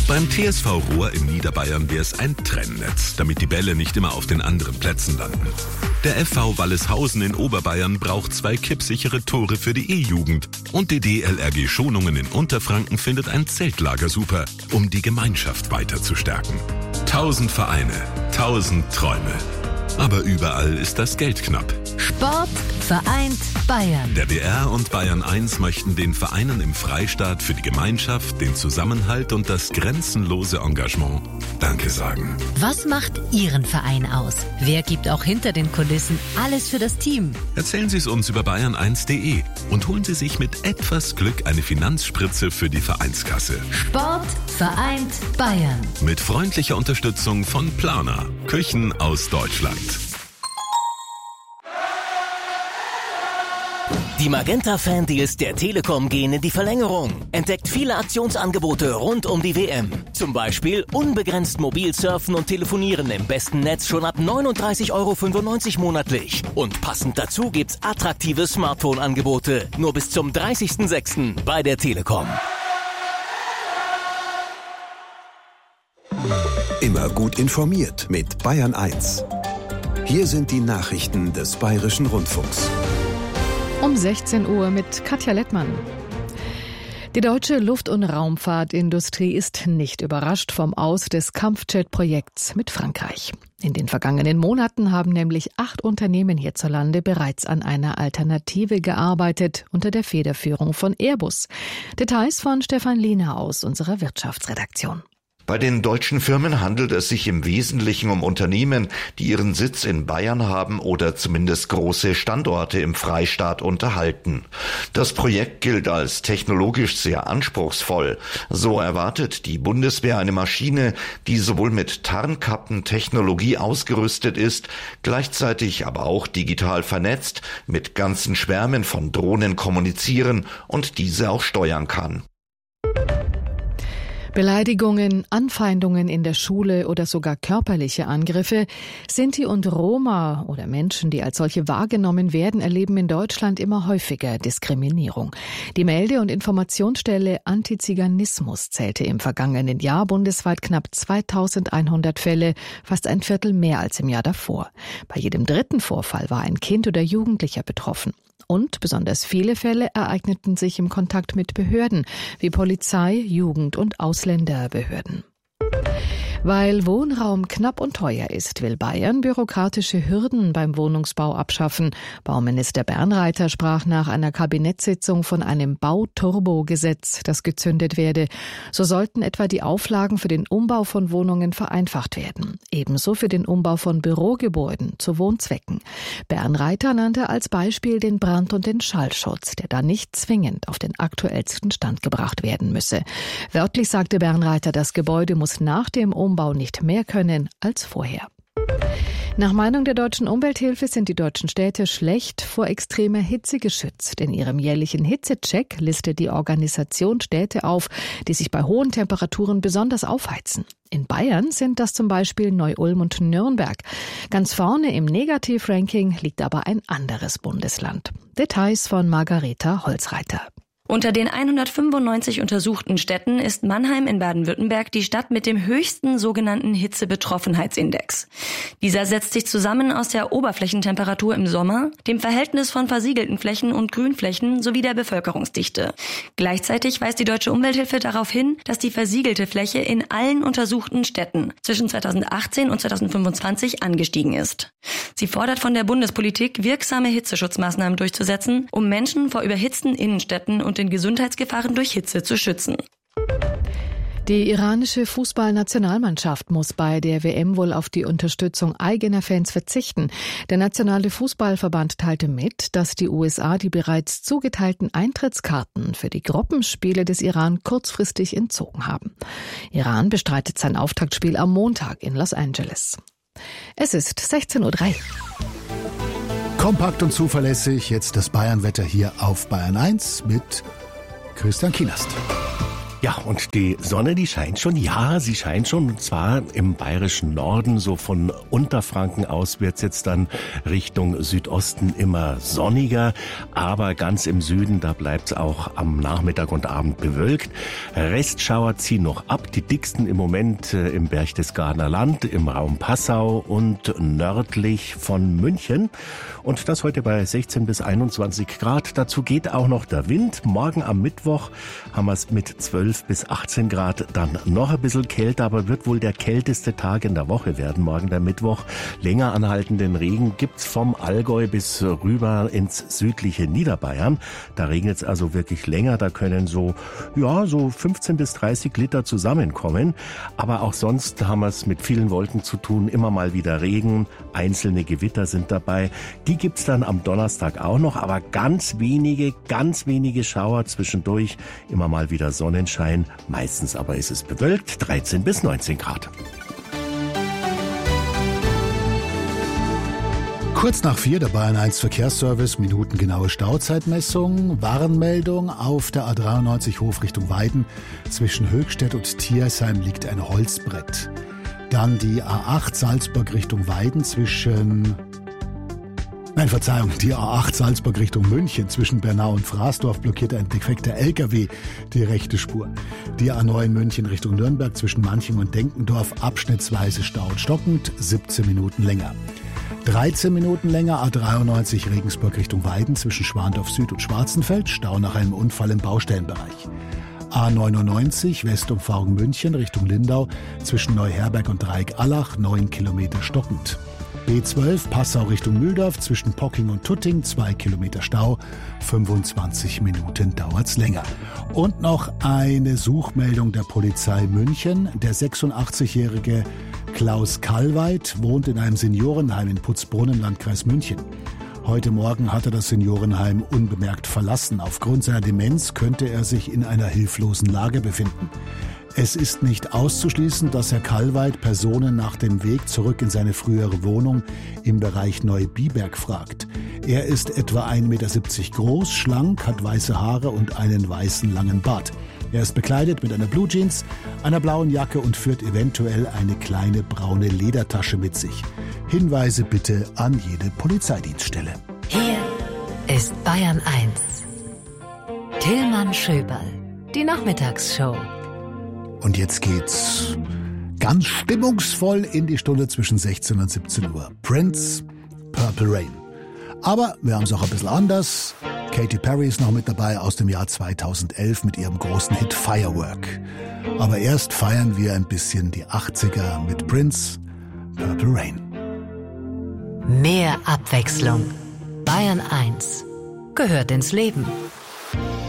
Beim TSV Rohr in Niederbayern wäre es ein Trennnetz, damit die Bälle nicht immer auf den anderen Plätzen landen. Der FV Walleshausen in Oberbayern braucht 2 kippsichere Tore für die E-Jugend. Und die DLRG Schonungen in Unterfranken findet ein Zeltlager super, um die Gemeinschaft weiter zu stärken. 1000 Vereine, 1000 Träume. Aber überall ist das Geld knapp. Sport vereint Bayern. Der BR und Bayern 1 möchten den Vereinen im Freistaat für die Gemeinschaft, den Zusammenhalt und das grenzenlose Engagement Danke sagen. Was macht Ihren Verein aus? Wer gibt auch hinter den Kulissen alles für das Team? Erzählen Sie es uns über bayern1.de und holen Sie sich mit etwas Glück eine Finanzspritze für die Vereinskasse. Sport vereint Bayern. Mit freundlicher Unterstützung von Plana, Küchen aus Deutschland. Die Magenta-Fan-Deals der Telekom gehen in die Verlängerung. Entdeckt viele Aktionsangebote rund um die WM. Zum Beispiel unbegrenzt mobil surfen und telefonieren im besten Netz schon ab 39,95 € monatlich. Und passend dazu gibt's attraktive Smartphone-Angebote. Nur bis zum 30.06. bei der Telekom. Immer gut informiert mit Bayern 1. Hier sind die Nachrichten des Bayerischen Rundfunks. Um 16 Uhr mit Katja Lettmann. Die deutsche Luft- und Raumfahrtindustrie ist nicht überrascht vom Aus des Kampfjet-Projekts mit Frankreich. In den vergangenen Monaten haben nämlich 8 Unternehmen hierzulande bereits an einer Alternative gearbeitet, unter der Federführung von Airbus. Details von Stefan Liener aus unserer Wirtschaftsredaktion. Bei den deutschen Firmen handelt es sich im Wesentlichen um Unternehmen, die ihren Sitz in Bayern haben oder zumindest große Standorte im Freistaat unterhalten. Das Projekt gilt als technologisch sehr anspruchsvoll. So erwartet die Bundeswehr eine Maschine, die sowohl mit Tarnkappentechnologie ausgerüstet ist, gleichzeitig aber auch digital vernetzt, mit ganzen Schwärmen von Drohnen kommunizieren und diese auch steuern kann. Beleidigungen, Anfeindungen in der Schule oder sogar körperliche Angriffe. Sinti und Roma oder Menschen, die als solche wahrgenommen werden, erleben in Deutschland immer häufiger Diskriminierung. Die Melde- und Informationsstelle Antiziganismus zählte im vergangenen Jahr bundesweit knapp 2100 Fälle, fast ein Viertel mehr als im Jahr davor. Bei jedem 3. Vorfall war ein Kind oder Jugendlicher betroffen. Und besonders viele Fälle ereigneten sich im Kontakt mit Behörden, wie Polizei, Jugend- und Ausländerbehörden. Weil Wohnraum knapp und teuer ist, will Bayern bürokratische Hürden beim Wohnungsbau abschaffen. Bauminister Bernreiter sprach nach einer Kabinettssitzung von einem Bauturbo-Gesetz, das gezündet werde. So sollten etwa die Auflagen für den Umbau von Wohnungen vereinfacht werden. Ebenso für den Umbau von Bürogebäuden zu Wohnzwecken. Bernreiter nannte als Beispiel den Brand- und den Schallschutz, der da nicht zwingend auf den aktuellsten Stand gebracht werden müsse. Wörtlich sagte Bernreiter, das Gebäude muss nach dem Umbau nicht mehr können als vorher. Nach Meinung der Deutschen Umwelthilfe sind die deutschen Städte schlecht vor extremer Hitze geschützt. In ihrem jährlichen Hitzecheck listet die Organisation Städte auf, die sich bei hohen Temperaturen besonders aufheizen. In Bayern sind das zum Beispiel Neu-Ulm und Nürnberg. Ganz vorne im Negativranking liegt aber ein anderes Bundesland. Details von Margareta Holzreiter. Unter den 195 untersuchten Städten ist Mannheim in Baden-Württemberg die Stadt mit dem höchsten sogenannten Hitzebetroffenheitsindex. Dieser setzt sich zusammen aus der Oberflächentemperatur im Sommer, dem Verhältnis von versiegelten Flächen und Grünflächen sowie der Bevölkerungsdichte. Gleichzeitig weist die Deutsche Umwelthilfe darauf hin, dass die versiegelte Fläche in allen untersuchten Städten zwischen 2018 und 2025 angestiegen ist. Sie fordert von der Bundespolitik, wirksame Hitzeschutzmaßnahmen durchzusetzen, um Menschen vor überhitzten Innenstädten und den Gesundheitsgefahren durch Hitze zu schützen. Die iranische Fußballnationalmannschaft muss bei der WM wohl auf die Unterstützung eigener Fans verzichten. Der nationale Fußballverband teilte mit, dass die USA die bereits zugeteilten Eintrittskarten für die Gruppenspiele des Iran kurzfristig entzogen haben. Iran bestreitet sein Auftaktspiel am Montag in Los Angeles. Es ist 16:03 Uhr. Kompakt und zuverlässig, jetzt das Bayernwetter hier auf Bayern 1 mit Christian Kienast. Ja, und die Sonne, die scheint schon. Ja, sie scheint schon. Und zwar im bayerischen Norden, so von Unterfranken aus wird's jetzt dann Richtung Südosten immer sonniger. Aber ganz im Süden, da bleibt's auch am Nachmittag und Abend bewölkt. Restschauer ziehen noch ab. Die dicksten im Moment im Berchtesgadener Land, im Raum Passau und nördlich von München. Und das heute bei 16 bis 21 Grad. Dazu geht auch noch der Wind. Morgen am Mittwoch haben wir es mit 12 bis 18 Grad, dann noch ein bisschen kälter, aber wird wohl der kälteste Tag in der Woche werden, morgen der Mittwoch. Länger anhaltenden Regen gibt's vom Allgäu bis rüber ins südliche Niederbayern. Da regnet es also wirklich länger, da können so 15 bis 30 Liter zusammenkommen. Aber auch sonst haben wir es mit vielen Wolken zu tun, immer mal wieder Regen, einzelne Gewitter sind dabei. Die gibt's dann am Donnerstag auch noch, aber ganz wenige Schauer zwischendurch, immer mal wieder Sonnenschein, meistens aber ist es bewölkt, 13 bis 19 Grad. Kurz nach 4 der Bayern 1 Verkehrsservice, minutengenaue Stauzeitmessung, Warnmeldung auf der A93 Hof Richtung Weiden. Zwischen Höchstädt und Thiersheim liegt ein Holzbrett. Dann die A8 Salzburg Richtung Weiden die A8 Salzburg Richtung München zwischen Bernau und Fraßdorf blockiert ein defekter LKW die rechte Spur. Die A9 München Richtung Nürnberg zwischen Manching und Denkendorf abschnittsweise staut stockend, 17 Minuten länger. 13 Minuten länger A93 Regensburg Richtung Weiden zwischen Schwandorf Süd und Schwarzenfeld, Stau nach einem Unfall im Baustellenbereich. A99 Westumfahrung München Richtung Lindau zwischen Neuherberg und Dreieck-Allach 9 Kilometer stockend. B12 Passau Richtung Mühldorf zwischen Pocking und Tutting 2 Kilometer Stau, 25 Minuten dauert's länger. Und noch eine Suchmeldung der Polizei München. Der 86-jährige Klaus Kallweit wohnt in einem Seniorenheim in Putzbrunn im Landkreis München. Heute Morgen hat er das Seniorenheim unbemerkt verlassen. Aufgrund seiner Demenz könnte er sich in einer hilflosen Lage befinden. Es ist nicht auszuschließen, dass Herr Kallweit Personen nach dem Weg zurück in seine frühere Wohnung im Bereich Neubiberg fragt. Er ist etwa 1,70 Meter groß, schlank, hat weiße Haare und einen weißen langen Bart. Er ist bekleidet mit einer Blue Jeans, einer blauen Jacke und führt eventuell eine kleine braune Ledertasche mit sich. Hinweise bitte an jede Polizeidienststelle. Hier ist Bayern 1. Tillmann Schöberl, die Nachmittagsshow. Und jetzt geht's ganz stimmungsvoll in die Stunde zwischen 16 und 17 Uhr. Prince, Purple Rain. Aber wir haben es auch ein bisschen anders. Katy Perry ist noch mit dabei aus dem Jahr 2011 mit ihrem großen Hit Firework. Aber erst feiern wir ein bisschen die 80er mit Prince, Purple Rain. Mehr Abwechslung. Bayern 1 gehört ins Leben.